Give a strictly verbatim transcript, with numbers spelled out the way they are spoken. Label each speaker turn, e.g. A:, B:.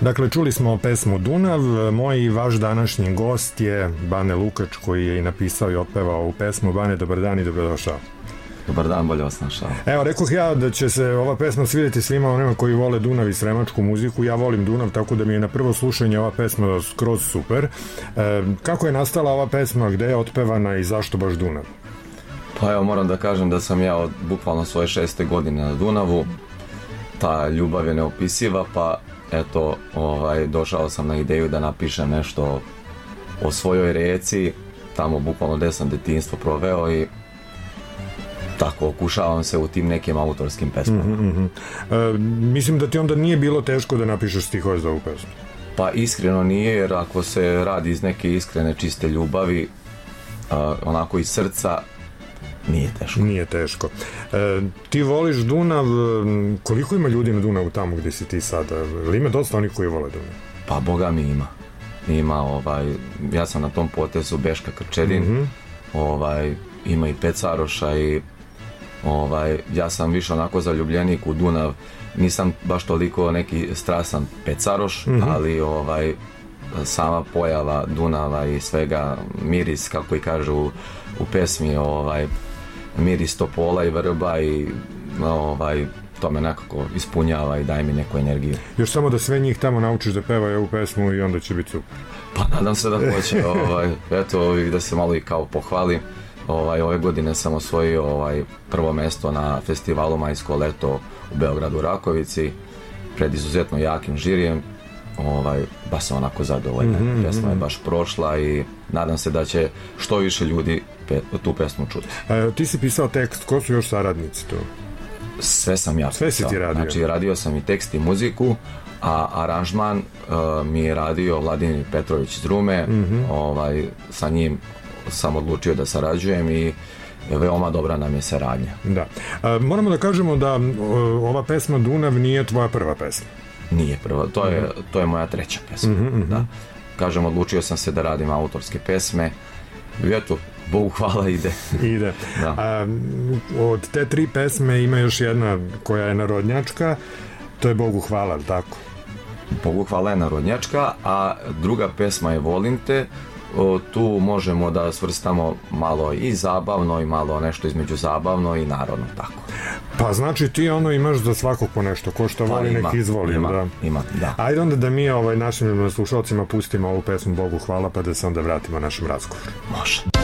A: Dakle, čuli smo pesmu Dunav. Moj i vaš današnji gost je Bane Lukač, koji je i napisao i otpevao ovu pesmu. Bane, dobar dan i dobrodošao.
B: Dobar dan, bolje vas našao.
A: Evo, rekoh ja da će se ova pesma svidjeti svima onima koji vole Dunav i sremačku muziku. Ja volim Dunav, tako da mi je na prvo slušanje ova pesma skroz super. E, kako je nastala ova pesma, gde je otpevana i zašto baš Dunav?
B: Pa evo, moram da kažem da sam ja od bukvalno svoje šeste godine na Dunavu. Ta ljubav je neopisiva, pa eto, ovaj, došao sam na ideju da napišem nešto o svojoj reci, tamo bukvalno gde sam detinjstvo proveo i tako okušavam se u tim nekim autorskim pesmama.
A: Mm-hmm. E, mislim da ti onda nije bilo teško da napišeš stihove za ovu pesmu?
B: Pa iskreno nije, jer ako se radi iz neke iskrene, čiste ljubavi, a, onako iz srca, nije teško.
A: Nije teško. E, ti voliš Dunav, koliko ima ljudi na Dunavu tamo gdje si ti sada? Ili ima dosta onih koji vole Dunav?
B: Pa boga mi ima. Ima, ovaj, ja sam na tom potezu Beška Krčedin, mm-hmm. ovaj, ima i Pecaroša i ovaj, ja sam više onako zaljubljenik u Dunav, nisam baš toliko neki strasan Pecaroš, mm-hmm. ali ovaj, sama pojava Dunava i svega, miris, kako i kažu u, u pesmi, ovaj, miris topola i vrba i ovaj, to me nekako ispunjava i daje mi neku energiju.
A: Još samo da sve njih tamo naučiš da pevaju ovu pesmu i onda će biti super.
B: Pa nadam se da hoće, ovaj, eto, da se malo i kao pohvali. Ovaj, ove godine sam osvojio ovaj, prvo mesto na festivalu Majsko leto u Beogradu Rakovici pred izuzetno jakim žirijem. Ovaj, baš sam onako zadovoljan. Mm-hmm. Pesma je baš prošla i nadam se da će što više ljudi pe, tu pesmu čuti.
A: A, ti si pisao tekst, ko su još saradnici tu?
B: Sve sam ja
A: Sve
B: pisao.
A: Si ti radio?
B: Znači, radio sam i tekst i muziku, a aranžman uh, mi je radio Vladimir Petrović iz Rume. Mm-hmm. Ovaj, sa njim sam odlučio da sarađujem i veoma dobra nam je saradnja.
A: Da. A, moramo da kažemo da o, ova pesma Dunav nije tvoja prva pesma.
B: Nije prva, to je, mm-hmm. to je moja treća pesma. Mm-hmm. Da. Kažem, odlučio sam se da radim autorske pesme i eto, Bogu hvala, ide.
A: Ide. Da. A, od te tri pesme ima još jedna koja je narodnjačka, to je Bogu hvala, ali tako?
B: Bogu hvala je narodnjačka, a druga pesma je Volim te. O, tu možemo da svrstamo malo i zabavno i malo nešto između zabavno i narodno, tako.
A: Pa znači ti ono imaš za svakog po nešto, ko što voli
B: pa, ima,
A: nek izvoli.
B: Ima,
A: da.
B: ima, da.
A: Ajde onda da mi ovaj, našim slušalcima pustimo ovu pesmu Bogu hvala, pa da se onda vratimo našem razgovoru.
B: Može.